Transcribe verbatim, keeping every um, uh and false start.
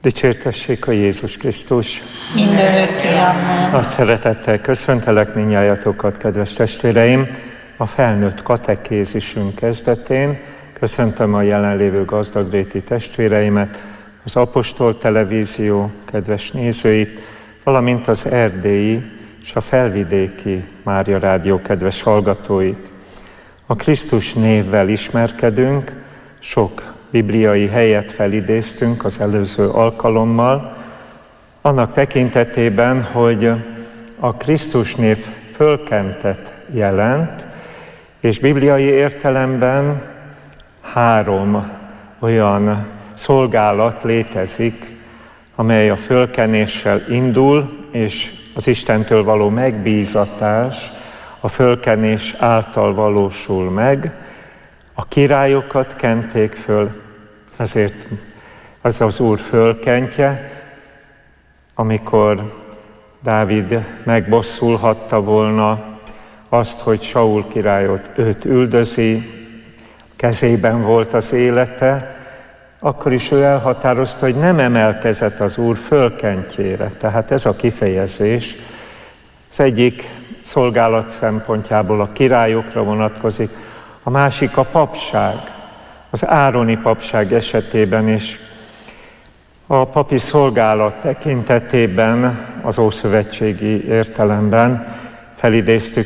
Dicsértessék a Jézus Krisztus! Mindörökké, amen. Nagy szeretettel köszöntelek mindnyájatokat, kedves testvéreim, a felnőtt katekézisünk kezdetén. Köszöntöm a jelenlévő gazdagréti testvéreimet, az Apostol Televízió kedves nézőit, valamint az erdélyi és a felvidéki Mária Rádió kedves hallgatóit. A Krisztus névvel ismerkedünk, sok bibliai helyet felidéztünk az előző alkalommal, annak tekintetében, hogy a Krisztus név fölkentet jelent, és bibliai értelemben három olyan szolgálat létezik, amely a fölkenéssel indul, és az Istentől való megbízatás a fölkenés által valósul meg. A királyokat kenték föl, ezért az az Úr fölkentje, amikor Dávid megbosszulhatta volna azt, hogy Saul királyot őt üldözi, kezében volt az élete, akkor is ő elhatározta, hogy nem emelkezett az Úr fölkentjére. Tehát ez a kifejezés az egyik szolgálat szempontjából a királyokra vonatkozik, a másik a papság, az ároni papság esetében is. A papi szolgálat tekintetében az ószövetségi értelemben felidéztük